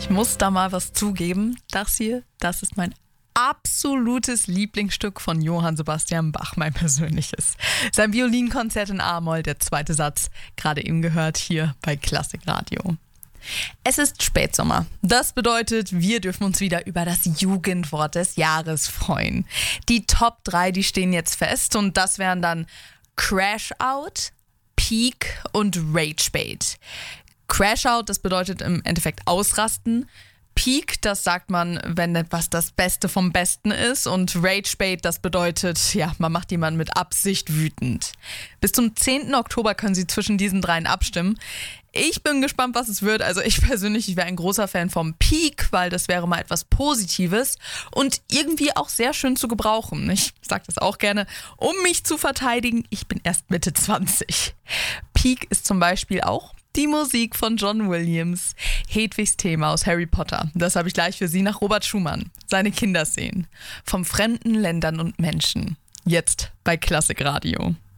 Ich muss da mal was zugeben. Das ist mein absolutes Lieblingsstück von Johann Sebastian Bach, mein persönliches. Sein Violinkonzert in A-Moll, der zweite Satz, gerade eben gehört hier bei Klassik Radio. Es ist Spätsommer. Das bedeutet, wir dürfen uns wieder über das Jugendwort des Jahres freuen. Die Top 3, die stehen jetzt fest und das wären dann Crash Out, Peak und Rage Bait. Crash Out, das bedeutet im Endeffekt ausrasten. Peak, das sagt man, wenn etwas das Beste vom Besten ist. Und Rage Bait, das bedeutet, ja, man macht jemanden mit Absicht wütend. Bis zum 10. Oktober können Sie zwischen diesen dreien abstimmen. Ich bin gespannt, was es wird. Also ich persönlich, wäre ein großer Fan vom Peak, weil das wäre mal etwas Positives und irgendwie auch sehr schön zu gebrauchen. Ich sage das auch gerne, um mich zu verteidigen. Ich bin erst Mitte 20. Peak ist zum Beispiel auch die Musik von John Williams, Hedwigs Thema aus Harry Potter. Das habe ich gleich für Sie nach Robert Schumann. Seine Kinderszenen. Vom fremden Ländern und Menschen. Jetzt bei Klassik Radio.